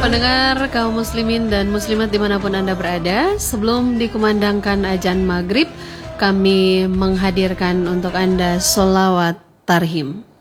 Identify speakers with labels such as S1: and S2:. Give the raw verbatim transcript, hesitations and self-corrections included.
S1: Pendengar kaum muslimin dan muslimat dimanapun Anda berada, sebelum dikumandangkan azan maghrib, kami menghadirkan untuk Anda sholawat tarhim.